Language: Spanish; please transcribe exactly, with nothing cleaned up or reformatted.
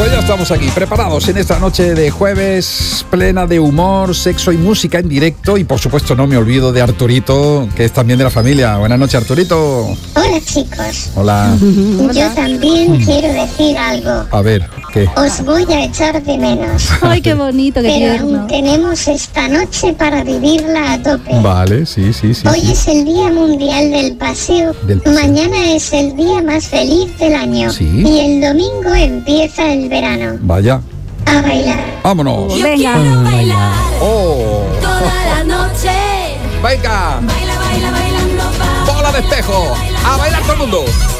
Pues ya estamos aquí, preparados en esta noche de jueves, plena de humor, sexo y música en directo. Y por supuesto no me olvido de Arturito, que es también de la familia. Buenas noches, Arturito. Hola, chicos. Hola. Yo también quiero decir algo. A ver, ¿qué? Os voy a echar de menos. Ay, qué bonito, qué Pero tierno. aún tenemos esta noche para vivirla a tope. Vale, sí, sí, sí. Hoy sí. es el Día Mundial del Paseo. Del paseo. Mañana es el día más feliz del año. Sí. Y el domingo empieza el verano. Vaya, A bailar. vámonos. Venga. Quiero bailar Oh. toda la noche. Venga, Baila, baila, bailando, va. bola de espejo. A bailar todo el mundo.